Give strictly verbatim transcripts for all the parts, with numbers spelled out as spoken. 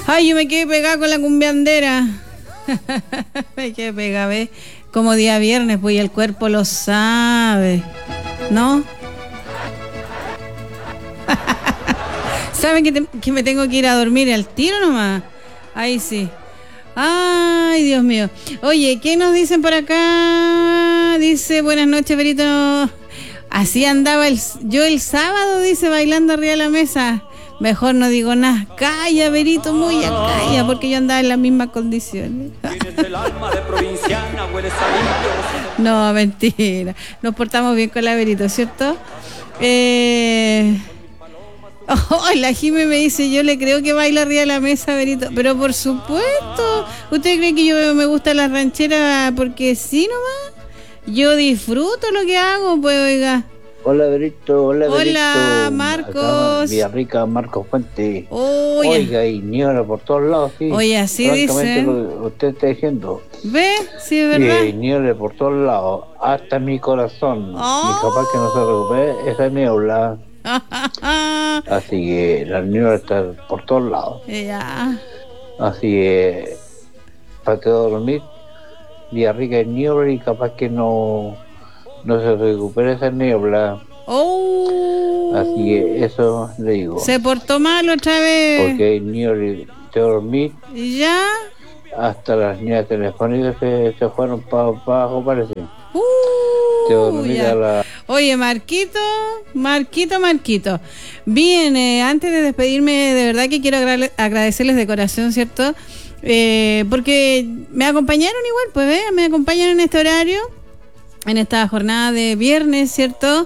Ay, yo me quedé pegada con la cumbiandera. Me quedé pegada, ¿ves? Como día viernes, pues, y el cuerpo lo sabe, ¿no? ¿Saben que, te, que me tengo que ir a dormir al tiro nomás? Ahí sí. Ay, Dios mío. Oye, ¿qué nos dicen por acá? Dice, buenas noches, Berito. Así andaba el, yo el sábado, dice, bailando arriba de la mesa. Mejor no digo nada. Calla, Berito, muy a calla, porque yo andaba en las mismas condiciones. No, mentira. Nos portamos bien con la Berito, ¿cierto? Eh... Oh, la Jime me dice, yo le creo que baila arriba de la mesa, Berito. Pero por supuesto. ¿Usted cree que yo me gusta la ranchera porque sí nomás? Yo disfruto lo que hago, pues, oiga. Hola, Berito. Hola, Berito. Hola, Marcos. Villarrica, Marcos Fuente. Oye. Oiga, y niebla por todos lados, sí. Oye, así dice. Lo que usted está diciendo. ¿Ve? Sí, es verdad. Y niebla por todos lados, hasta mi corazón. Oh. Y capaz que no se recupere esa niebla. Así que la niebla está por todos lados. Ya. Así que para que dormir, Villarrica es niebla y capaz que no, no se recupere esa niebla. Oh. Así que eso le digo. Se portó mal otra vez. Porque hay niebla de dormir. ¿Ya? Hasta las líneas telefónicas se, se fueron para pa abajo, parece. Uh, la... Oye, Marquito, Marquito, Marquito. Bien, eh, antes de despedirme, de verdad que quiero agra- agradecerles de corazón, ¿cierto? Eh, porque me acompañaron igual, pues, ¿ves? Me acompañaron en este horario, en esta jornada de viernes, ¿cierto?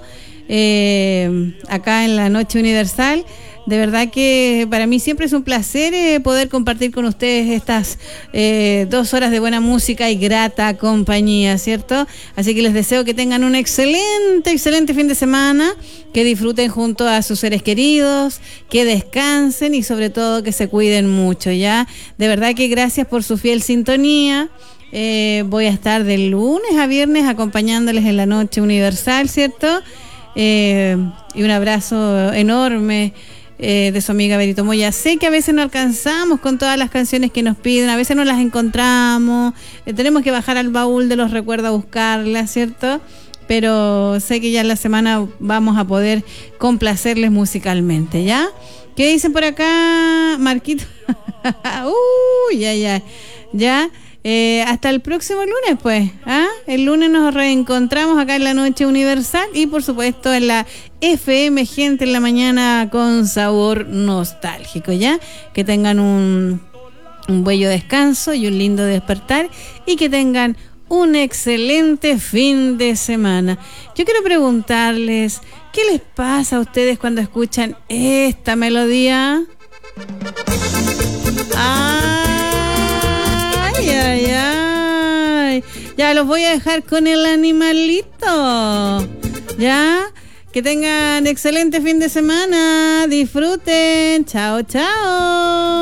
Eh, acá en la Noche Universal. De verdad que para mí siempre es un placer eh, poder compartir con ustedes estas eh, dos horas de buena música y grata compañía, ¿cierto? Así que les deseo que tengan un excelente, excelente fin de semana, que disfruten junto a sus seres queridos, que descansen y sobre todo que se cuiden mucho, ¿ya? De verdad que gracias por su fiel sintonía. Eh, voy a estar de lunes a viernes acompañándoles en la Noche Universal, ¿cierto? Eh, y un abrazo enorme. Eh, de su amiga Berito Moya. Sé que a veces no alcanzamos con todas las canciones que nos piden, a veces no las encontramos, eh, tenemos que bajar al baúl de los recuerdos a buscarlas, ¿cierto? Pero sé que ya en la semana vamos a poder complacerles musicalmente, ¿ya? ¿Qué dicen por acá, Marquito? Uy, ya, ya, ya. Eh, hasta el próximo lunes, pues. ¿Ah? El lunes nos reencontramos acá en la Noche Universal y, por supuesto, en la F M Gente en la Mañana con sabor nostálgico, ¿ya? Que tengan un, un bello descanso y un lindo despertar y que tengan un excelente fin de semana. Yo quiero preguntarles, ¿qué les pasa a ustedes cuando escuchan esta melodía? ¡Ah! Ay, ay, ay. Ya los voy a dejar con el animalito. Ya. Que tengan excelente fin de semana. Disfruten. Chao, chao.